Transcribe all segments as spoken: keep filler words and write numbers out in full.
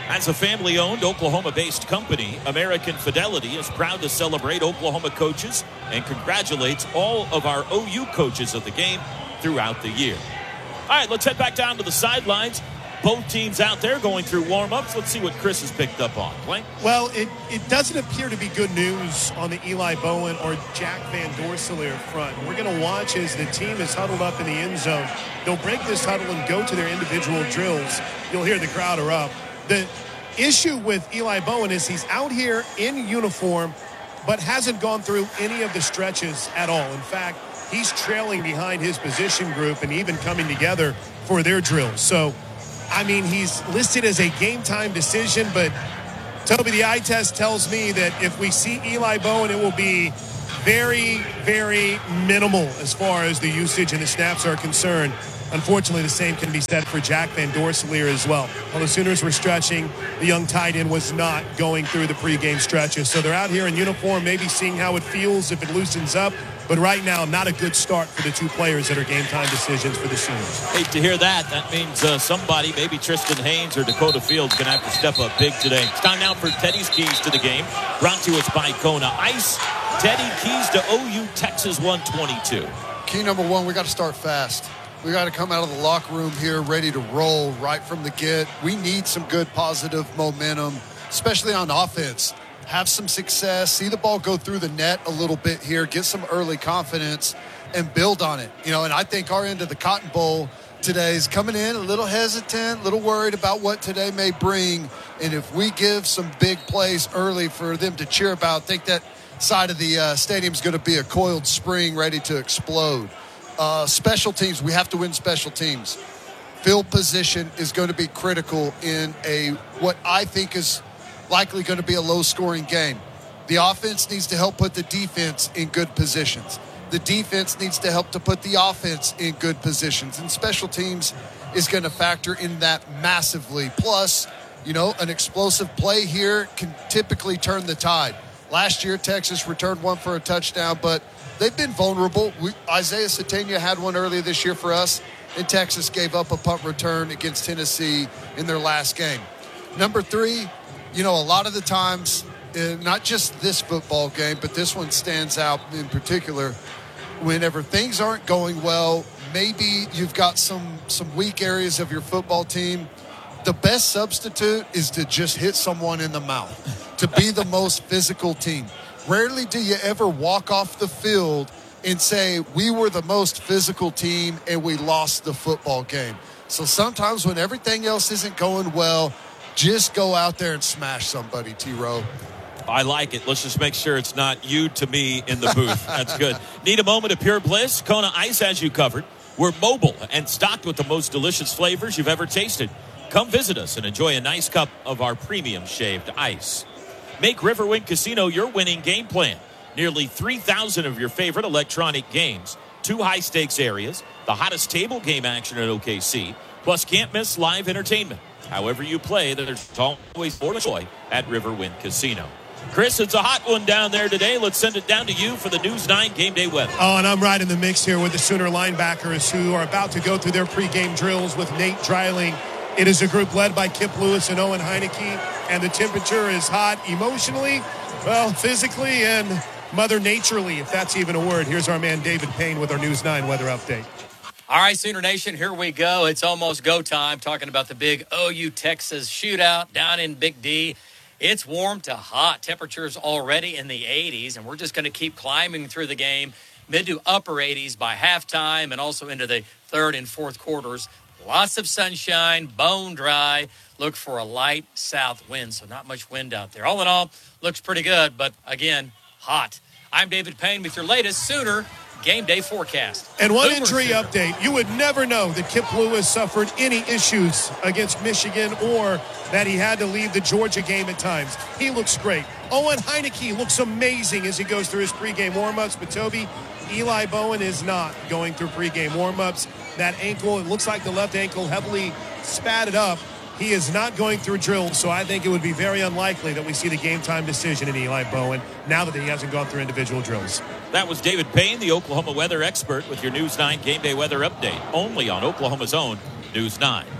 As a family-owned Oklahoma-based company, American Fidelity is proud to celebrate Oklahoma coaches and congratulates all of our O U coaches of the game throughout the year. All right, let's head back down to the sidelines. Both teams out there going through warm-ups. Let's see what Chris has picked up on. Blaine? Well, it, it doesn't appear to be good news on the Eli Bowen or Jack Van Dorselaer front. We're going to watch as the team is huddled up in the end zone. They'll break this huddle and go to their individual drills. You'll hear the crowd are up. The issue with Eli Bowen is he's out here in uniform, but hasn't gone through any of the stretches at all. In fact, he's trailing behind his position group and even coming together for their drills. So, I mean, he's listed as a game-time decision, but Toby, the eye test tells me that if we see Eli Bowen, it will be very, very minimal as far as the usage and the snaps are concerned. Unfortunately, the same can be said for Jack Van Dorselaer as well. While the Sooners were stretching, the young tight end was not going through the pregame stretches. So they're out here in uniform, maybe seeing how it feels if it loosens up. But right now, not a good start for the two players that are game-time decisions for the Sooners. Hate to hear that. That means uh, somebody, maybe Tristan Haynes or Dakota Fields, going to have to step up big today. It's time now for Teddy's Keys to the game. Brought to us by Kona Ice. Teddy, keys to O U Texas one twenty-two. Key number one, we got to start fast. We got to come out of the locker room here ready to roll right from the get. We need some good positive momentum, especially on offense. Have some success, see the ball go through the net a little bit here, get some early confidence, and build on it. You know, and I think our end of the Cotton Bowl today is coming in a little hesitant, a little worried about what today may bring. And if we give some big plays early for them to cheer about, I think that side of the uh, stadium is going to be a coiled spring ready to explode. Uh, special teams, we have to win special teams. Field position is going to be critical in a what I think is likely going to be a low-scoring game. The offense needs to help put the defense in good positions. The defense needs to help to put the offense in good positions. And special teams is going to factor in that massively. Plus, you know, an explosive play here can typically turn the tide. Last year, Texas returned one for a touchdown, but they've been vulnerable. We, Isaiah Satania had one earlier this year for us, and Texas gave up a punt return against Tennessee in their last game. Number three, you know, a lot of the times, uh, not just this football game, but this one stands out in particular. Whenever things aren't going well, maybe you've got some, some weak areas of your football team, the best substitute is to just hit someone in the mouth, to be the most physical team. Rarely do you ever walk off the field and say, we were the most physical team and we lost the football game. So sometimes when everything else isn't going well, just go out there and smash somebody, T-Row. I like it. Let's just make sure it's not you to me in the booth. That's good. Need a moment of pure bliss? Kona Ice has you covered. We're mobile and stocked with the most delicious flavors you've ever tasted. Come visit us and enjoy a nice cup of our premium shaved ice. Make Riverwind Casino your winning game plan. Nearly three thousand of your favorite electronic games, two high-stakes areas, the hottest table game action at O K C, plus can't miss live entertainment. However you play, there's always more joy at Riverwind Casino. Chris, it's a hot one down there today. Let's send it down to you for the News nine Game Day weather. Oh, and I'm right in the mix here with the Sooner linebackers who are about to go through their pregame drills with Nate Dreiling. It is a group led by Kip Lewis and Owen Heineke, and the temperature is hot emotionally, well, physically, and Mother Naturally, if that's even a word. Here's our man David Payne with our News nine weather update. All right, Sooner Nation, here we go. It's almost go time, talking about the big O U Texas shootout down in Big D. It's warm to hot. Temperatures already in the eighties, and we're just going to keep climbing through the game, mid to upper eighties by halftime and also into the third and fourth quarters. Lots of sunshine, bone dry. Look for a light south wind, so not much wind out there. All in all, looks pretty good, but again, hot. I'm David Payne with your latest Sooner Game Day forecast. And one Boomer injury Sooner. update. You would never know that Kip Lewis suffered any issues against Michigan or that he had to leave the Georgia game at times. He looks great. Owen Heineke looks amazing as he goes through his pregame warm-ups. But, Toby, Eli Bowen is not going through pregame warm-ups. That ankle, it looks like the left ankle heavily spatted up. He is not going through drills, so I think it would be very unlikely that we see the game-time decision in Eli Bowen now that he hasn't gone through individual drills. That was David Payne, the Oklahoma weather expert, with your News nine Game Day weather update, only on Oklahoma's own News nine.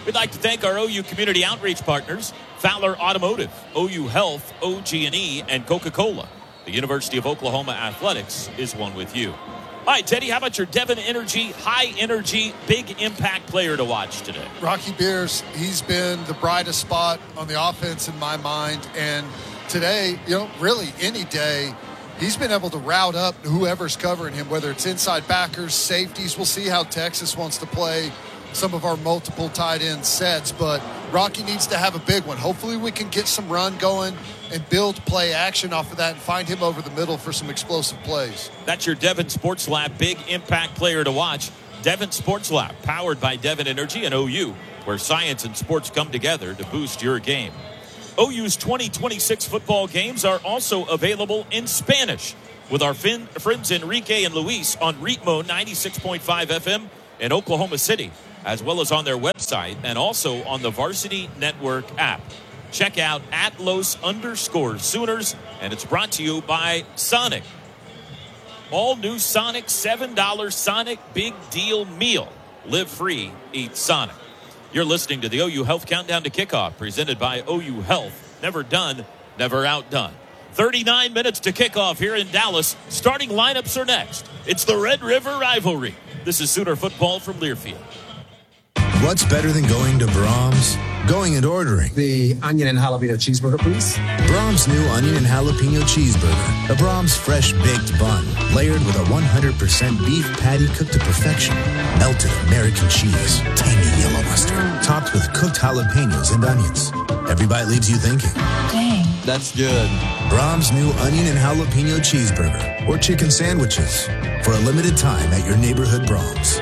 We'd like to thank our O U community outreach partners, Fowler Automotive, O U Health, O G and E, and Coca-Cola. The University of Oklahoma Athletics is one with you. All right, Teddy, how about your Devon Energy, high-energy, big impact player to watch today? Rocky Beers, he's been the brightest spot on the offense in my mind. And today, you know, really any day, he's been able to route up whoever's covering him, whether it's inside backers, safeties. We'll see how Texas wants to play some of our multiple tight end sets, but Rocky needs to have a big one. Hopefully we can get some run going and build play action off of that and find him over the middle for some explosive plays. That's your Devon Sports Lab big impact player to watch. Devon Sports Lab, powered by Devon Energy and O U, where science and sports come together to boost your game. O U's twenty twenty-six football games are also available in Spanish with our fin- friends Enrique and Luis on Ritmo ninety-six point five F M in Oklahoma City, as well as on their website and also on the Varsity Network app. Check out at Los underscore Sooners, and it's brought to you by Sonic. All new Sonic, seven dollars Sonic Big Deal Meal. Live free, eat Sonic. You're listening to the O U Health Countdown to Kickoff, presented by O U Health. Never done, never outdone. thirty-nine minutes to kickoff here in Dallas. Starting lineups are next. It's the Red River Rivalry. This is Sooner football from Learfield. What's better than going to Brahms? Going and ordering. The onion and jalapeno cheeseburger, please. Brahms' new onion and jalapeno cheeseburger. A Brahms fresh baked bun, layered with a one hundred percent beef patty cooked to perfection. Melted American cheese, tangy yellow mustard, topped with cooked jalapenos and onions. Every bite leaves you thinking, dang, that's good. Brahms' new onion and jalapeno cheeseburger or chicken sandwiches for a limited time at your neighborhood Brahms.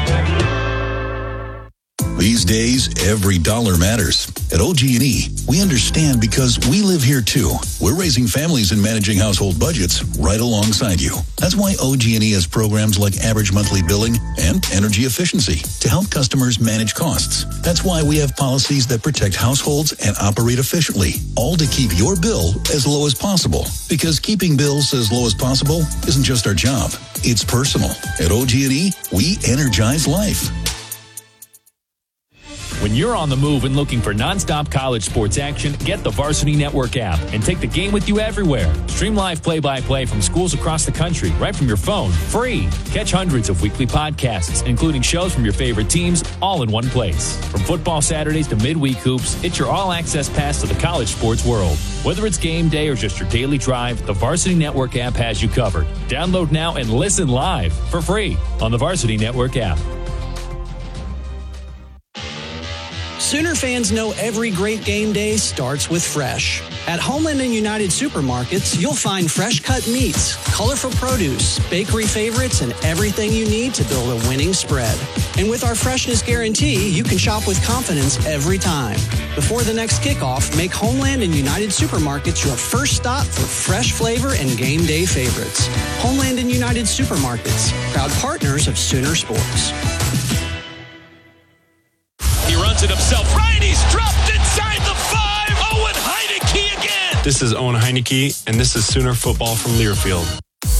These days, every dollar matters. At O G and E, we understand because we live here too. We're raising families and managing household budgets right alongside you. That's why O G and E has programs like average monthly billing and energy efficiency to help customers manage costs. That's why we have policies that protect households and operate efficiently, all to keep your bill as low as possible. Because keeping bills as low as possible isn't just our job, it's personal. At O G and E, we energize life. When you're on the move and looking for nonstop college sports action, get the Varsity Network app and take the game with you everywhere. Stream live play-by-play from schools across the country right from your phone, free. Catch hundreds of weekly podcasts, including shows from your favorite teams, all in one place. From football Saturdays to midweek hoops, it's your all-access pass to the college sports world. Whether it's game day or just your daily drive, the Varsity Network app has you covered. Download now and listen live for free on the Varsity Network app. Sooner fans know every great game day starts with fresh. At Homeland and United Supermarkets, you'll find fresh-cut meats, colorful produce, bakery favorites, and everything you need to build a winning spread. And with our freshness guarantee, you can shop with confidence every time. Before the next kickoff, make Homeland and United Supermarkets your first stop for fresh flavor and game day favorites. Homeland and United Supermarkets, proud partners of Sooner Sports. He runs it himself right. He's dropped inside the five. Owen Heineke again. This is Owen Heineke, and this is Sooner football from Learfield.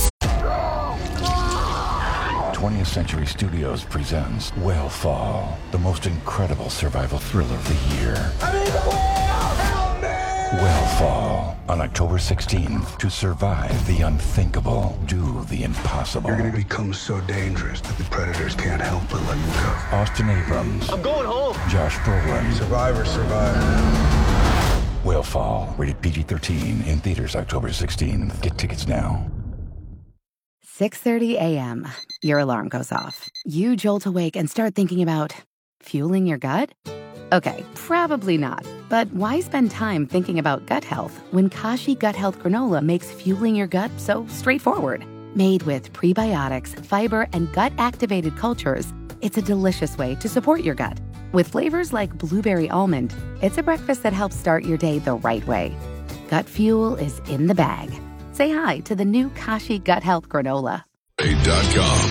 twentieth Century Studios presents Whale the most incredible survival thriller of the year. I mean, help me! Whale on October sixteenth. To survive the unthinkable, do the impossible. You're going to become so dangerous that the predators can't help but let you go. Austin Abrams. I'm going home. Josh Brolin. Survivor, survivor. Whale rated P G thirteen, in theaters October sixteenth. Get tickets now. six thirty a.m. Your alarm goes off. You jolt awake and start thinking about fueling your gut? Okay, probably not. But why spend time thinking about gut health when Kashi Gut Health Granola makes fueling your gut so straightforward? Made with prebiotics, fiber, and gut-activated cultures, it's a delicious way to support your gut. With flavors like blueberry almond, it's a breakfast that helps start your day the right way. Gut fuel is in the bag. Say hi to the new Kashi Gut Health Granola. A dot com.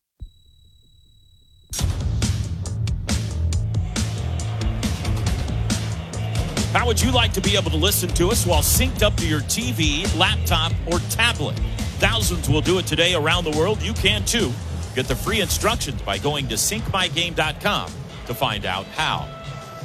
How would you like to be able to listen to us while synced up to your T V, laptop, or tablet? Thousands will do it today around the world. You can too. Get the free instructions by going to sync my game dot com to find out how.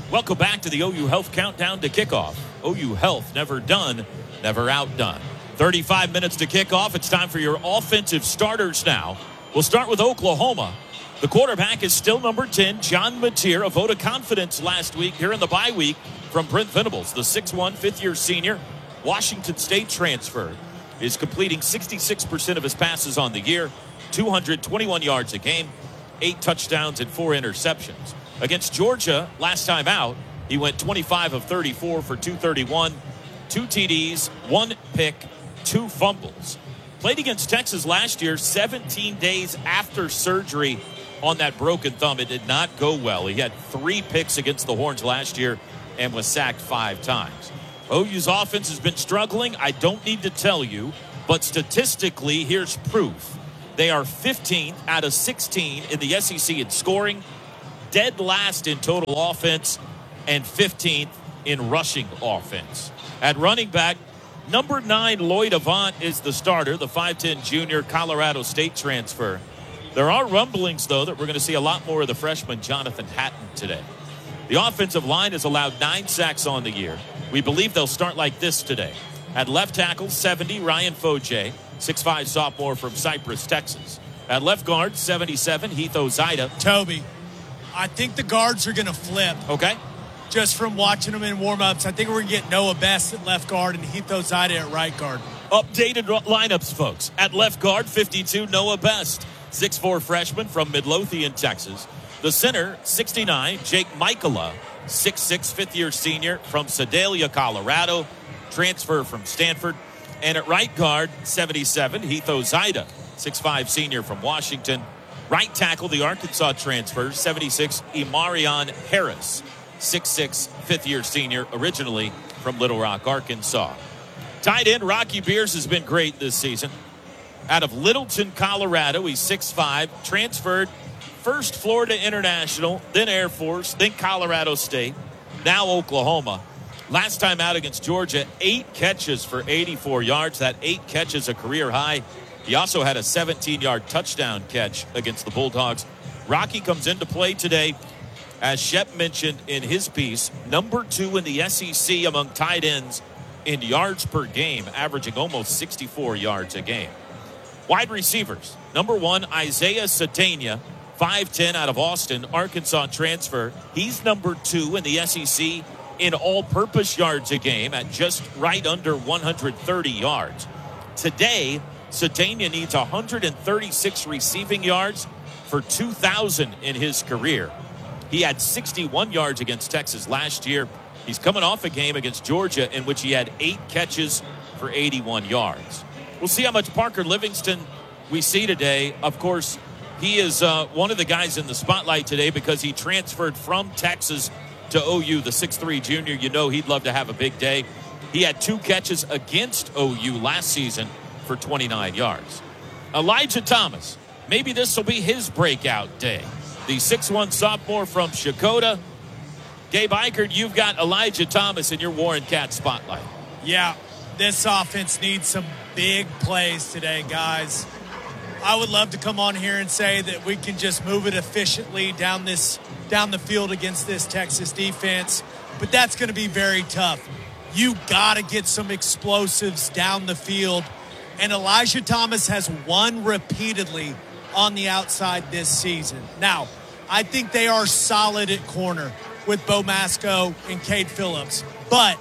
Welcome back to the O U Health Countdown to Kickoff. O U Health, never done, never outdone. thirty-five minutes to kickoff. It's time for your offensive starters now. We'll start with Oklahoma. The quarterback is still number ten, John Mateer. A vote of confidence last week here in the bye week from Brent Venables, the six one, fifth-year senior, Washington State transfer, is completing sixty-six percent of his passes on the year, two hundred twenty-one yards a game, eight touchdowns and four interceptions. Against Georgia, last time out, he went twenty-five of thirty-four for two thirty-one, two T Ds, one pick, two fumbles. Played against Texas last year, seventeen days after surgery on that broken thumb. It did not go well. He had three picks against the Horns last year and was sacked five times. O U's offense has been struggling. I don't need to tell you, but statistically, here's proof. They are fifteenth out of sixteen in the S E C in scoring, dead last in total offense, and fifteenth in rushing offense. At running back, number nine, Lloyd Avant is the starter, the five ten junior Colorado State transfer. There are rumblings, though, that we're going to see a lot more of the freshman Jonathan Hatton today. The offensive line has allowed nine sacks on the year. We believe they'll start like this today. At left tackle, seventy, Ryan Foje, six five sophomore from Cypress, Texas. At left guard, seventy-seven, Heath Ozaida. Toby, I think the guards are going to flip. Okay. Just from watching them in warm-ups, I think we're going to get Noah Best at left guard and Heath Ozaida at right guard. Updated lineups, folks. At left guard, fifty-two, Noah Best, six four freshman from Midlothian, Texas. The center, sixty-nine, Jake Michaela, six six, fifth-year senior from Sedalia, Colorado, transfer from Stanford. And at right guard, seventy-seven, Heath Ozaida, six five senior from Washington. Right tackle, the Arkansas transfer, seventy-six, Imarion Harris, six six, fifth-year senior, originally from Little Rock, Arkansas. Tight end, Rocky Beers has been great this season. Out of Littleton, Colorado, he's six five, transferred first Florida International, then Air Force, then Colorado State, now Oklahoma. Last time out against Georgia, eight catches for eighty-four yards. That eight catches a career high. He also had a seventeen-yard touchdown catch against the Bulldogs. Rocky comes into play today, as Shep mentioned in his piece, number two in the S E C among tight ends in yards per game, averaging almost sixty-four yards a game. Wide receivers, number one, Isaiah Satania, five ten out of Austin, Arkansas transfer. He's number two in the S E C in all-purpose yards a game at just right under one hundred thirty yards. Today, Satania needs one hundred thirty-six receiving yards for two thousand in his career. He had sixty-one yards against Texas last year. He's coming off a game against Georgia in which he had eight catches for eighty-one yards. We'll see how much Parker Livingston we see today. Of course, he is uh, one of the guys in the spotlight today because he transferred from Texas to O U, the six three junior. You know he'd love to have a big day. He had two catches against O U last season for twenty-nine yards. Elijah Thomas, maybe this will be his breakout day. The six one sophomore from Shakota. Gabe Eichert, you've got Elijah Thomas in your Warren Cat spotlight. Yeah, this offense needs some big plays today, guys. I would love to come on here and say that we can just move it efficiently down this down the field against this Texas defense, but that's going to be very tough. You got to get some explosives down the field, and Elijah Thomas has won repeatedly on the outside this season. Now, I think they are solid at corner with Bo Masco and Cade Phillips, but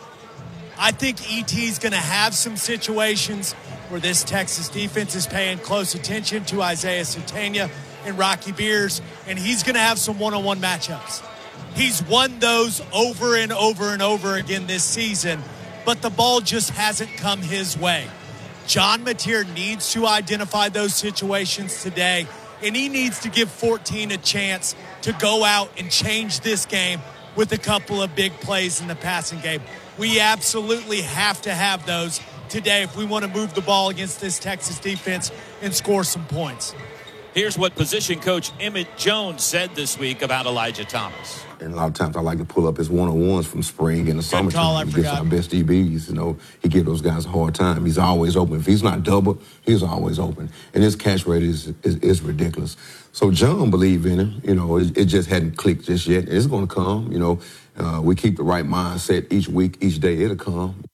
I think E T is going to have some situations where this Texas defense is paying close attention to Isaiah Satania and Rocky Beers, and he's going to have some one-on-one matchups. He's won those over and over and over again this season, but the ball just hasn't come his way. John Mateer needs to identify those situations today, and he needs to give fourteen a chance to go out and change this game with a couple of big plays in the passing game. We absolutely have to have those today if we want to move the ball against this Texas defense and score some points. Here's what position coach Emmett Jones said this week about Elijah Thomas. And a lot of times I like to pull up his one-on-ones from spring and the summertime. He gets our best D Bs, you know. He gives those guys a hard time. He's always open. If he's not double, he's always open. And his catch rate is is, is ridiculous. So John believed in him. You know, it, it just hadn't clicked just yet. It's going to come, you know. uh, we keep the right mindset each week, each day, it'll come.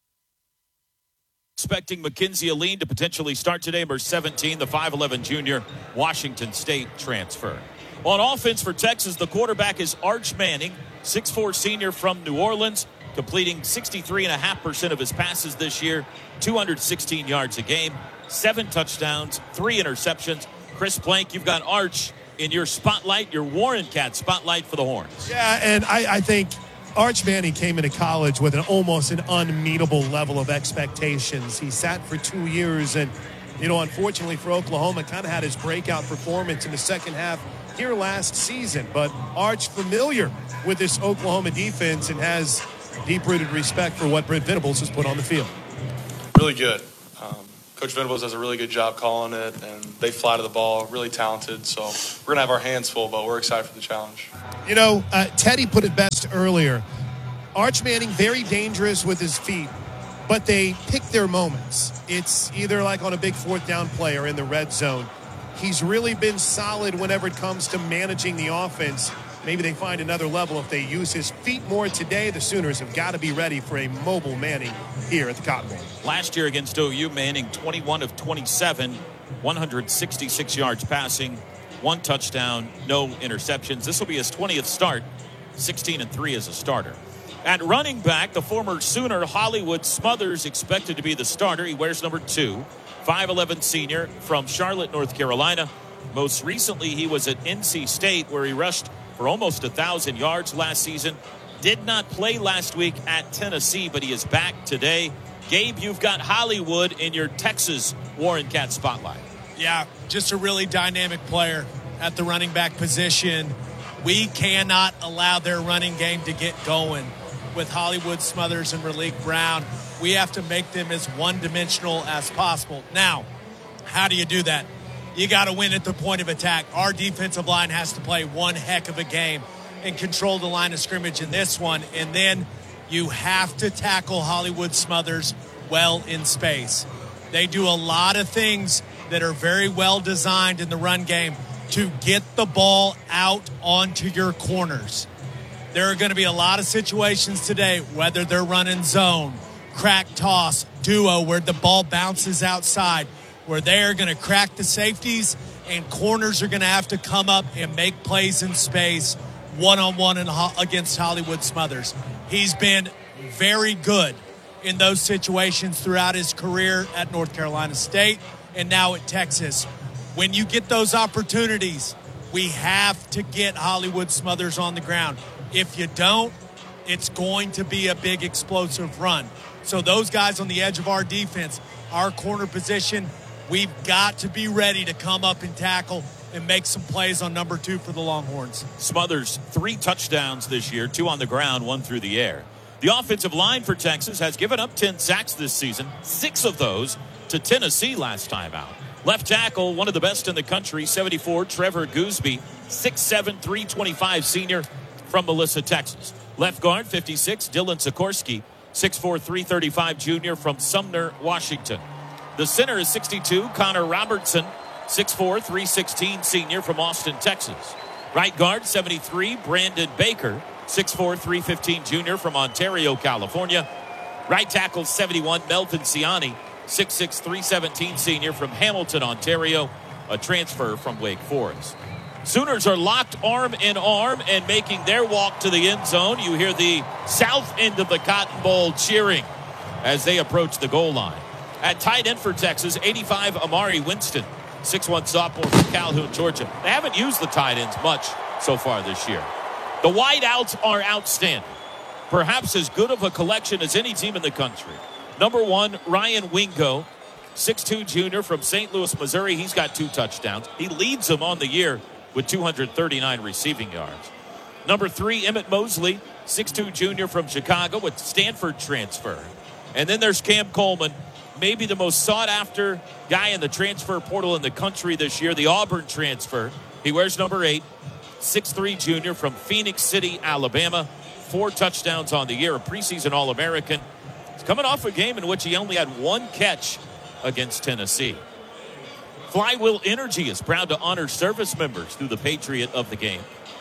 Expecting Mackenzie Aline to potentially start today, number seventeen, the five eleven junior, Washington State transfer. On offense for Texas, the quarterback is Arch Manning, six four senior from New Orleans, completing sixty-three point five percent of his passes this year, two hundred sixteen yards a game, seven touchdowns, three interceptions. Chris Plank, you've got Arch in your spotlight, your Warren Cat spotlight for the Horns. Yeah, and I, I think Arch Manning came into college with an almost an unmeetable level of expectations. He sat for two years and, you know, unfortunately for Oklahoma, kind of had his breakout performance in the second half here last season. But Arch familiar with this Oklahoma defense and has deep-rooted respect for what Brent Venables has put on the field. Really good. Um, Coach Venables does a really good job calling it, and they fly to the ball, really talented. So we're going to have our hands full, but we're excited for the challenge. You know, uh, Teddy put it best earlier. Arch Manning, very dangerous with his feet, but they pick their moments. It's either like on a big fourth down play or in the red zone. He's really been solid whenever it comes to managing the offense. Maybe they find another level if they use his feet more today. The Sooners have got to be ready for a mobile Manning here at the Cotton Bowl. Last year against O U, Manning twenty-one of twenty-seven, one hundred sixty-six yards passing, one touchdown, no interceptions. This will be his twentieth start, sixteen and three as a starter. At running back, the former Sooner Hollywood Smothers expected to be the starter. He wears number two, five eleven senior from Charlotte, North Carolina. Most recently, he was at N C State, where he rushed for almost one thousand yards last season. Did not play last week at Tennessee, but he is back today. Gabe, you've got Hollywood in your Texas Warren Cat spotlight. Yeah, just a really dynamic player at the running back position. We cannot allow their running game to get going with Hollywood Smothers and Raleek Brown. We have to make them as one-dimensional as possible. Now, how do you do that? You got to win at the point of attack. Our defensive line has to play one heck of a game and control the line of scrimmage in this one. And then you have to tackle Hollywood Smothers well in space. They do a lot of things that are very well designed in the run game to get the ball out onto your corners. There are going to be a lot of situations today, whether they're running zone, crack toss, duo, where the ball bounces outside, where they are going to crack the safeties and corners are going to have to come up and make plays in space one-on-one in, against Hollywood Smothers. He's been very good in those situations throughout his career at North Carolina State and now at Texas. When you get those opportunities, we have to get Hollywood Smothers on the ground. If you don't, it's going to be a big explosive run. So those guys on the edge of our defense, our corner position, we've got to be ready to come up and tackle and make some plays on number two for the Longhorns. Smothers, three touchdowns this year, two on the ground, one through the air. The offensive line for Texas has given up ten sacks this season, six of those to Tennessee last time out. Left tackle, one of the best in the country, seventy-four, Trevor Gooseby, six seven, three twenty-five senior from Melissa, Texas. Left guard, fifty-six, Dylan Sikorsky, six four, three thirty-five junior from Sumner, Washington. The center is sixty-two, Connor Robertson, six four, three sixteen senior from Austin, Texas. Right guard, seventy-three, Brandon Baker, six four, three fifteen junior from Ontario, California. Right tackle, seventy-one, Melvin Ciani, six six, three seventeen senior from Hamilton, Ontario, a transfer from Wake Forest. Sooners are locked arm in arm and making their walk to the end zone. You hear the south end of the Cotton Bowl cheering as they approach the goal line. At tight end for Texas, eighty-five, Amari Winston, six one sophomore from Calhoun, Georgia. They haven't used the tight ends much so far this year. The wideouts are outstanding. Perhaps as good of a collection as any team in the country. Number one, Ryan Wingo, six two junior from Saint Louis, Missouri. He's got two touchdowns. He leads them on the year with two hundred thirty-nine receiving yards. Number three, Emmett Mosley, six two junior from Chicago with Stanford transfer. And then there's Cam Coleman, maybe the most sought-after guy in the transfer portal in the country this year, the Auburn transfer. He wears number eight, six three junior from Phoenix City, Alabama. Four touchdowns on the year, a preseason All-American. He's coming off a game in which he only had one catch against Tennessee. Flywheel Energy is proud to honor service members through the Patriot of the Game.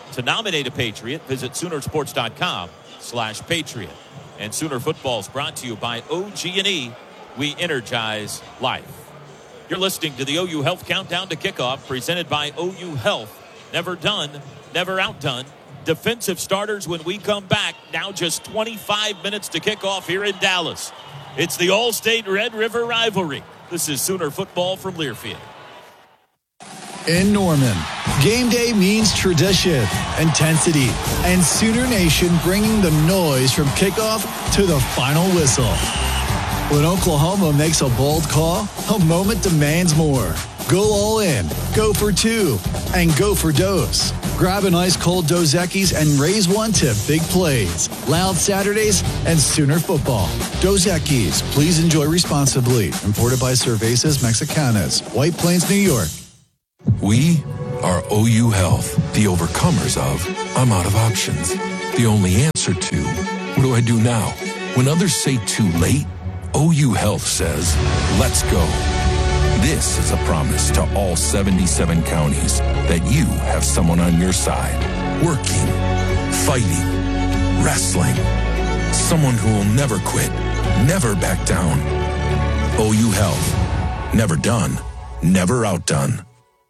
To nominate a Patriot, visit Soonersports.com slash Patriot. And Sooner Football is brought to you by O G and E. We energize life. You're listening to the O U Health Countdown to Kickoff, presented by O U Health. Never done, never outdone. Defensive starters when we come back. Now just twenty-five minutes to kick off here in Dallas. It's the All-State Red River rivalry. This is Sooner Football from Learfield. In Norman, game day means tradition, intensity, and Sooner Nation bringing the noise from kickoff to the final whistle. When Oklahoma makes a bold call, a moment demands more. Go all in, go for two, and go for Dose. Grab an ice-cold Dos Equis and raise one to big plays. Loud Saturdays and Sooner football. Dos Equis, please enjoy responsibly. Imported by Cervezas Mexicanas, White Plains, New York. We are O U Health, the overcomers of I'm out of options. The only answer to what do I do now? When others say too late, O U Health says, let's go. This is a promise to all seventy-seven counties that you have someone on your side, working, fighting, wrestling. Someone who will never quit, never back down. O U Health. Never done, never outdone.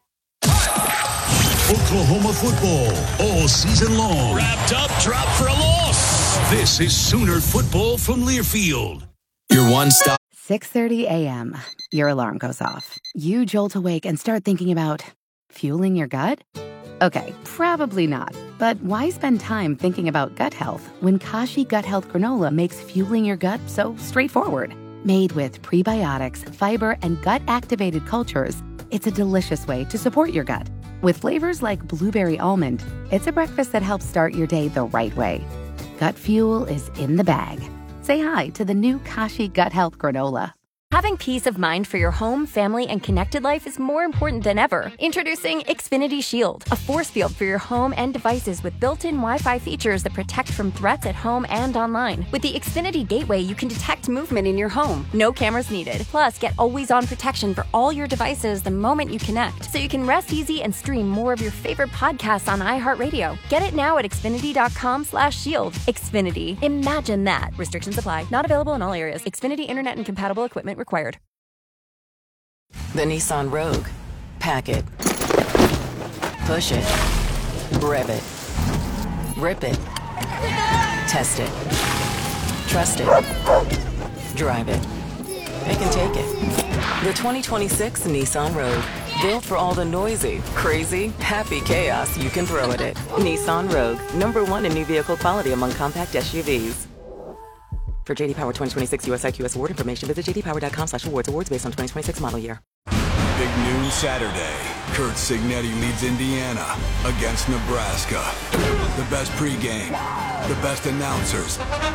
Oklahoma football all season long. Wrapped up, drop for a loss. This is Sooner football from Learfield. Your one stop. six thirty a.m. Your alarm goes off. You jolt awake and start thinking about fueling your gut? Okay, probably not. But why spend time thinking about gut health when Kashi Gut Health Granola makes fueling your gut so straightforward? Made with prebiotics, fiber, and gut-activated cultures, it's a delicious way to support your gut. With flavors like blueberry almond, it's a breakfast that helps start your day the right way. Gut fuel is in the bag. Say hi to the new Kashi Gut Health Granola. Having peace of mind for your home, family, and connected life is more important than ever. Introducing Xfinity Shield, a force field for your home and devices with built-in Wi-Fi features that protect from threats at home and online. With the Xfinity Gateway, you can detect movement in your home. No cameras needed. Plus, get always-on protection for all your devices the moment you connect, so you can rest easy and stream more of your favorite podcasts on iHeartRadio. Get it now at Xfinity.com slash shield. Xfinity. Imagine that. Restrictions apply. Not available in all areas. Xfinity Internet and compatible equipment required. The Nissan Rogue. Pack it. Push it. Rev it. Rip it. Test it. Trust it. Drive it. It can take it. The twenty twenty-six Nissan Rogue. Built for all the noisy, crazy, happy chaos you can throw at it. Nissan Rogue. Number one in new vehicle quality among compact S U Vs. For J D Power twenty twenty-six U S I Q S award information, visit jdpower.com slash awards. Awards based on twenty twenty-six model year. Big noon Saturday. Kurt Signetti leads Indiana against Nebraska. The best pregame, the best announcers.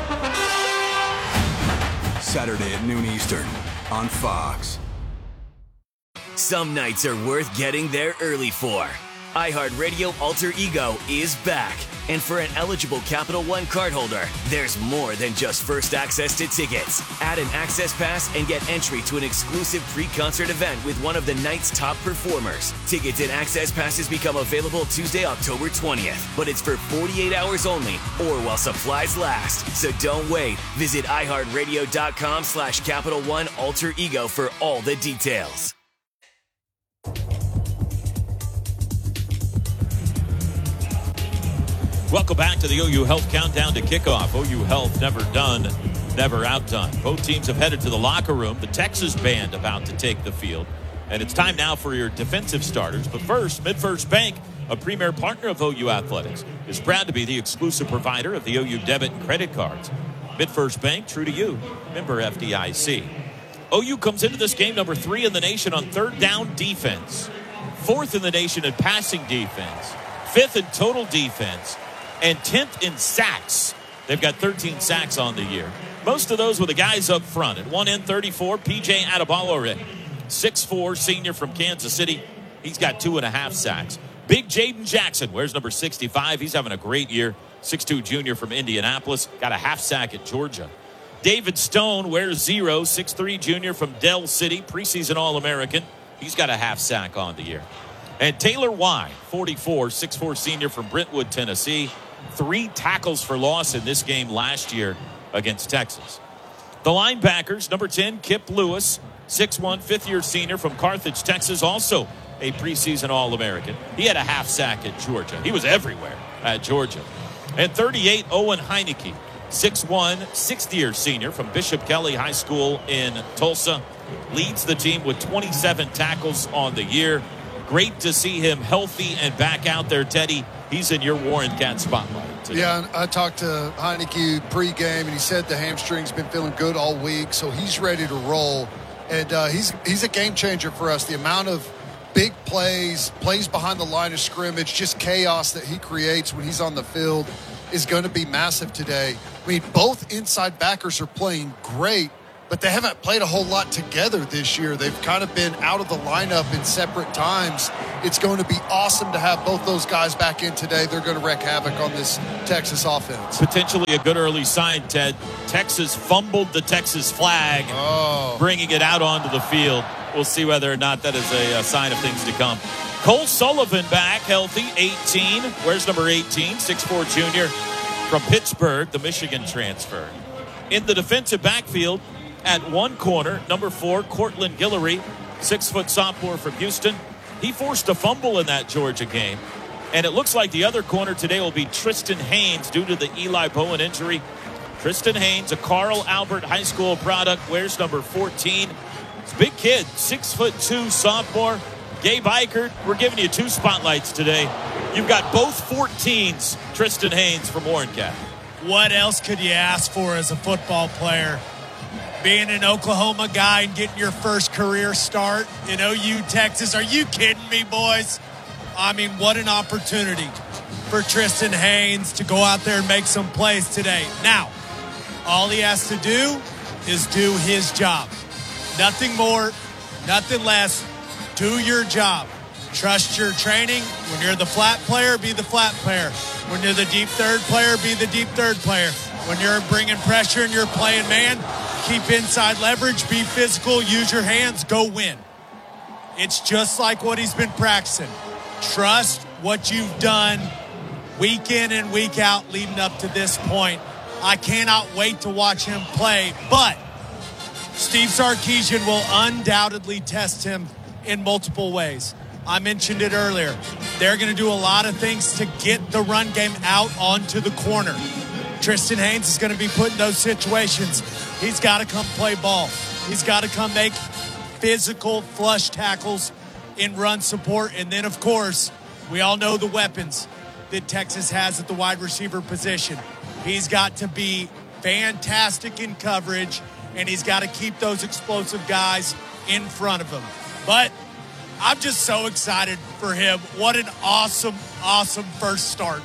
Saturday at noon Eastern on Fox. Some nights are worth getting there early for. iHeartRadio Alter Ego is back. And for an eligible Capital One cardholder, there's more than just first access to tickets. Add an access pass and get entry to an exclusive pre-concert event with one of the night's top performers. Tickets and access passes become available Tuesday, October twentieth. But it's for forty-eight hours only or while supplies last. So don't wait. Visit iHeartRadio.com slash Capital One Alter Ego for all the details. Welcome back to the O U Health Countdown to Kickoff. O U Health, never done, never outdone. Both teams have headed to the locker room. The Texas band about to take the field. And it's time now for your defensive starters. But first, MidFirst Bank, a premier partner of O U Athletics, is proud to be the exclusive provider of the O U debit and credit cards. MidFirst Bank, true to you. Member F D I C. O U comes into this game number three in the nation on third down defense. Fourth in the nation in passing defense. Fifth in total defense. And tenth in sacks. They've got thirteen sacks on the year. Most of those were the guys up front. At one end, thirty-four, P J Adebayo, six foot four, senior from Kansas City. He's got two and a half sacks. Big Jaden Jackson wears number sixty-five. He's having a great year. six two junior from Indianapolis. Got a half sack at Georgia. David Stone wears zero, six three junior from Dell City. Preseason All-American. He's got a half sack on the year. And Taylor Y, forty-four, six foot four senior from Brentwood, Tennessee. Three tackles for loss in this game last year against Texas. The linebackers, number ten, Kip Lewis, six one, fifth-year senior from Carthage, Texas, also a preseason All-American. He had a half sack at Georgia. He was everywhere at Georgia. And thirty-eight, Owen Heineke, six one, sixth-year senior from Bishop Kelly High School in Tulsa, leads the team with twenty-seven tackles on the year. Great to see him healthy and back out there, Teddy. He's in your Warren Cat spotlight today. Yeah, I talked to Heineke pregame, and he said the hamstring's been feeling good all week, so he's ready to roll. And uh, he's he's a game changer for us. The amount of big plays, plays behind the line of scrimmage, just chaos that he creates when he's on the field is going to be massive today. I mean, both inside backers are playing great, but they haven't played a whole lot together this year. They've kind of been out of the lineup in separate times. It's going to be awesome to have both those guys back in today. They're going to wreak havoc on this Texas offense. Potentially a good early sign, Ted. Texas fumbled the Texas flag, oh. bringing it out onto the field. We'll see whether or not that is a, a sign of things to come. Cole Sullivan back, healthy, eighteen. Where's number eighteen? six foot four junior from Pittsburgh, the Michigan transfer. In the defensive backfield, at one corner, number four, Cortland Guillory, six-foot sophomore from Houston. He forced a fumble in that Georgia game. And it looks like the other corner today will be Tristan Haynes due to the Eli Bowen injury. Tristan Haynes, a Carl Albert High School product, wears number fourteen. He's a big kid, six foot two sophomore. Gabe Eichert, we're giving you two spotlights today. You've got both fourteens, Tristan Haynes from Warren Cat. What else could you ask for as a football player? Being an Oklahoma guy and getting your first career start in O U, Texas. Are you kidding me, boys? I mean, what an opportunity for Tristan Haynes to go out there and make some plays today. Now, all he has to do is do his job. Nothing more, nothing less. Do your job. Trust your training. When you're the flat player, be the flat player. When you're the deep third player, be the deep third player. When you're bringing pressure and you're playing man, keep inside leverage, be physical, use your hands, go win. It's just like what he's been practicing. Trust what you've done week in and week out leading up to this point. I cannot wait to watch him play, but Steve Sarkisian will undoubtedly test him in multiple ways. I mentioned it earlier. They're going to do a lot of things to get the run game out onto the corner. Tristan Haynes is going to be put in those situations. He's got to come play ball. He's got to come make physical flush tackles in run support. And then, of course, we all know the weapons that Texas has at the wide receiver position. He's got to be fantastic in coverage, and he's got to keep those explosive guys in front of him. But I'm just so excited for him. What an awesome, awesome first start.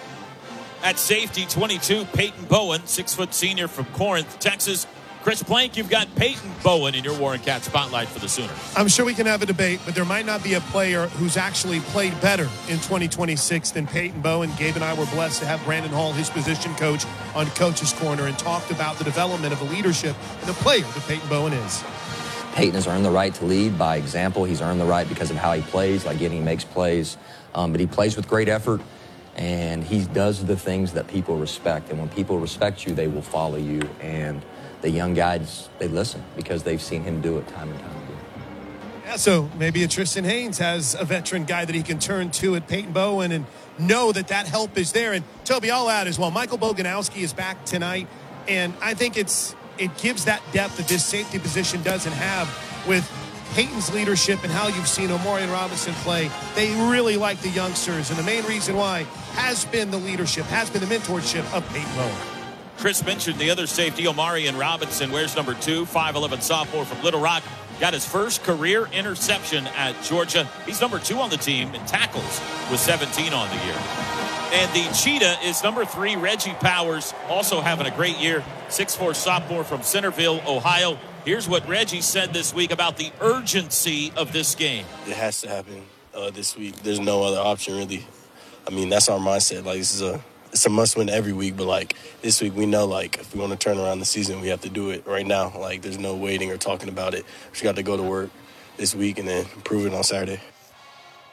At safety, twenty-two, Peyton Bowen, six-foot senior from Corinth, Texas. Chris Plank, you've got Peyton Bowen in your Warren Cat spotlight for the Sooners. I'm sure we can have a debate, but there might not be a player who's actually played better in twenty twenty-six than Peyton Bowen. Gabe and I were blessed to have Brandon Hall, his position coach, on Coach's Corner and talked about the development of the leadership and the player that Peyton Bowen is. Peyton has earned the right to lead by example. He's earned the right because of how he plays. Like, again, he makes plays, um, but he plays with great effort. And he does the things that people respect. And when people respect you, they will follow you. And the young guys, they listen because they've seen him do it time and time again. Yeah, so maybe a Tristan Haynes has a veteran guy that he can turn to at Peyton Bowen and know that that help is there. And Toby, I'll add as well, Michael Boganowski is back tonight. And I think it's it gives that depth that this safety position doesn't have with Peyton's leadership and how you've seen Omarion Robinson play. They really like the youngsters, and the main reason why has been the leadership, has been the mentorship of Peyton Bowen. Chris mentioned the other safety, Omarion Robinson, wears number two, five eleven sophomore from Little Rock. Got his first career interception at Georgia. He's number two on the team in tackles with seventeen on the year. And the Cheetah is number three, Reggie Powers, also having a great year, six foot four sophomore from Centerville, Ohio. Here's what Reggie said this week about the urgency of this game. It has to happen uh, this week. There's no other option, really. I mean, that's our mindset. Like, this is a it's a must-win every week, but, like, this week we know, like, if we want to turn around the season, we have to do it right now. Like, there's no waiting or talking about it. We just got to go to work this week and then improve it on Saturday.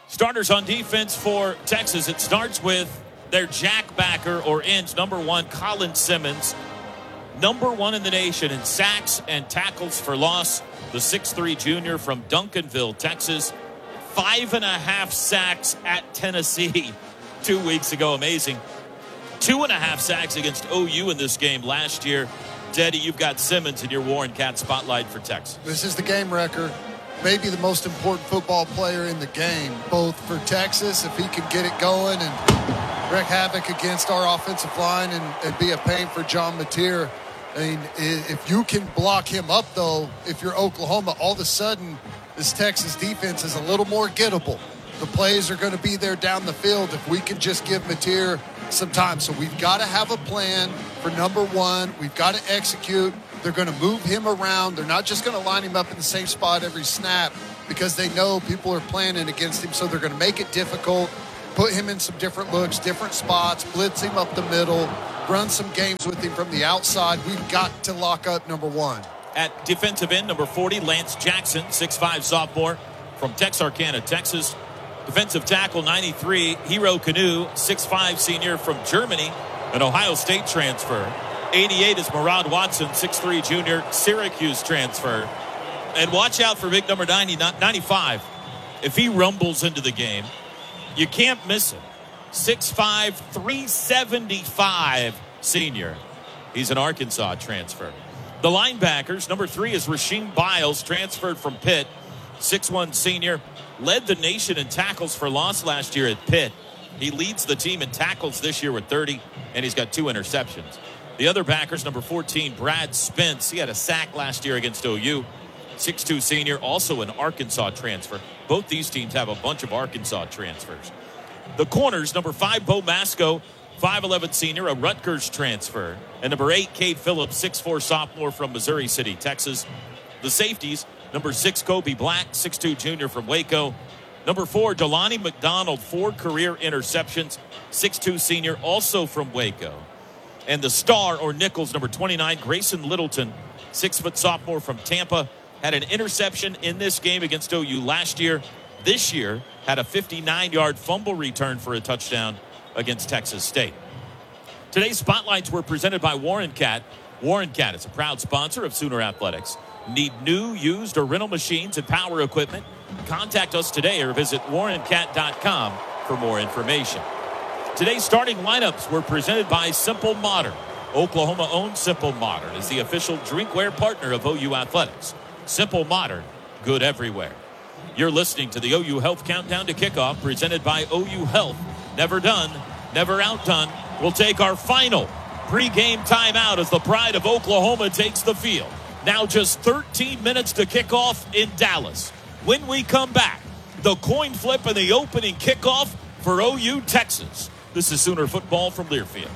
Starters on defense for Texas. It starts with their jackbacker or ends, number one, Colin Simmons. Number one in the nation in sacks and tackles for loss. The six three junior from Duncanville, Texas. Five and a half sacks at Tennessee two weeks ago. Amazing. Two and a half sacks against O U in this game last year. Teddy, you've got Simmons in your Warren Cat spotlight for Texas. This is the game record. Maybe the most important football player in the game, both for Texas, if he can get it going and wreak havoc against our offensive line and, and be a pain for John Mateer. I mean, if you can block him up, though, if you're Oklahoma, all of a sudden this Texas defense is a little more gettable. The plays are going to be there down the field if we can just give Mateer some time. So we've got to have a plan for number one. We've got to execute. They're going to move him around. They're not just going to line him up in the same spot every snap because they know people are planning against him. So they're going to make it difficult, put him in some different looks, different spots, blitz him up the middle, run some games with him from the outside. We've got to lock up number one. At defensive end, number forty, Lance Jackson, six five sophomore from Texarkana, Texas. Defensive tackle, ninety-three, Hero Kanu, six five senior from Germany, an Ohio State transfer. eighty-eight is Murad Watson, six three junior, Syracuse transfer. And watch out for big number ninety, ninety-five. If he rumbles into the game, you can't miss him. six five, three seventy-five senior. He's an Arkansas transfer. The linebackers, number three is Rasheem Biles, transferred from Pitt, six one senior. Led the nation in tackles for loss last year at Pitt. He leads the team in tackles this year with thirty, and he's got two interceptions. The other backers, number fourteen, Brad Spence. He had a sack last year against O U. six two senior, also an Arkansas transfer. Both these teams have a bunch of Arkansas transfers. The corners, number five, Bo Masco, five eleven senior, a Rutgers transfer. And number eight, Cade Phillips, six four sophomore from Missouri City, Texas. The safeties, number six, Kobe Black, six two junior from Waco. Number four, Jelani McDonald, four career interceptions, six two senior, also from Waco. And the star or nickels, number twenty-nine, Grayson Littleton, six foot sophomore from Tampa, had an interception in this game against O U last year. This year, had a fifty-nine yard fumble return for a touchdown against Texas State. Today's spotlights were presented by Warren Cat. Warren Cat is a proud sponsor of Sooner Athletics. Need new, used, or rental machines and power equipment? Contact us today or visit warren cat dot com for more information. Today's starting lineups were presented by Simple Modern. Oklahoma-owned Simple Modern is the official drinkware partner of O U Athletics. Simple Modern, good everywhere. You're listening to the O U Health Countdown to Kickoff presented by O U Health. Never done, never outdone. We'll take our final pregame timeout as the pride of Oklahoma takes the field. Now just thirteen minutes to kick off in Dallas. When we come back, the coin flip and the opening kickoff for O U Texas. This is Sooner Football from Learfield.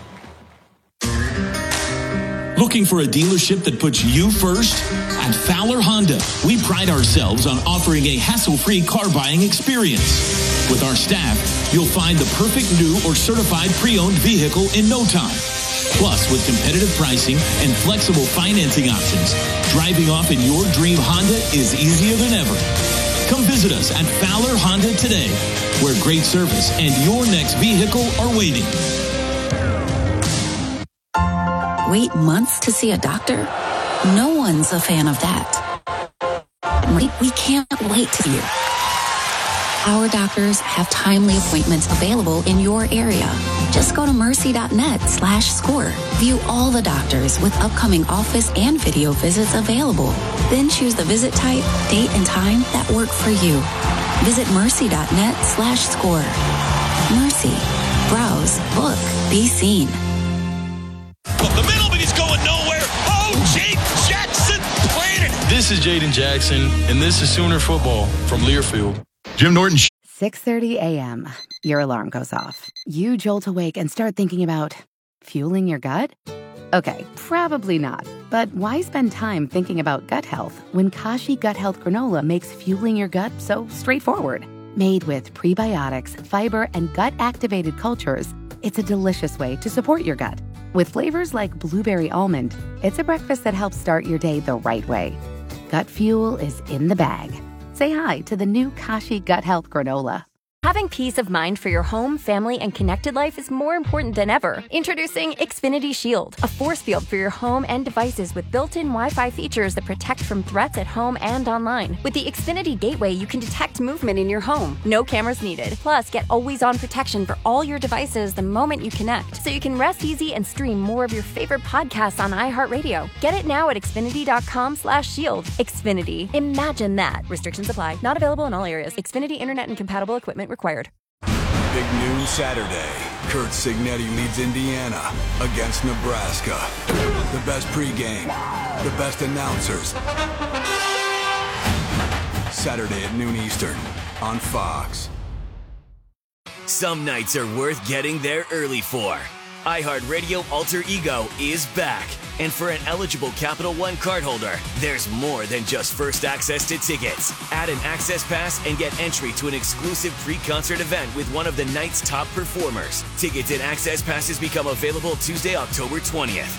Looking for a dealership that puts you first? At Fowler Honda, we pride ourselves on offering a hassle-free car buying experience. With our staff, you'll find the perfect new or certified pre-owned vehicle in no time. Plus, with competitive pricing and flexible financing options, driving off in your dream Honda is easier than ever. Come visit us at Fowler Honda today, where great service and your next vehicle are waiting. Wait months to see a doctor? No one's a fan of that. We, we can't wait to see you. Our doctors have timely appointments available in your area. Just go to mercy.net slash score. View all the doctors with upcoming office and video visits available. Then choose the visit type, date, and time that work for you. Visit mercy.net slash score. Mercy. Browse. Book. Be seen. Up the middle, but he's going nowhere. Oh, Jake Jackson played it. This is Jaden Jackson, and this is Sooner Football from Learfield. Jim Norton. six thirty a.m. Your alarm goes off. You jolt awake and start thinking about fueling your gut? Okay, probably not. But why spend time thinking about gut health when Kashi Gut Health Granola makes fueling your gut so straightforward? Made with prebiotics, fiber, and gut-activated cultures, it's a delicious way to support your gut. With flavors like blueberry almond, it's a breakfast that helps start your day the right way. Gut fuel is in the bag. Say hi to the new Kashi Gut Health Granola. Having peace of mind for your home, family, and connected life is more important than ever. Introducing Xfinity Shield, a force field for your home and devices with built-in Wi-Fi features that protect from threats at home and online. With the Xfinity Gateway, you can detect movement in your home. No cameras needed. Plus, get always-on protection for all your devices the moment you connect, so you can rest easy and stream more of your favorite podcasts on iHeartRadio. Get it now at Xfinity.com slash shield. Xfinity. Imagine that. Restrictions apply. Not available in all areas. Xfinity Internet and compatible equipment required. Big noon Saturday. Curt Cignetti leads Indiana against Nebraska. The best pregame, the best announcers. Saturday at noon Eastern on Fox. Some nights are worth getting there early for. iHeartRadio Alter Ego is back. And for an eligible Capital One cardholder, there's more than just first access to tickets. Add an access pass and get entry to an exclusive pre-concert event with one of the night's top performers. Tickets and access passes become available Tuesday, October twentieth.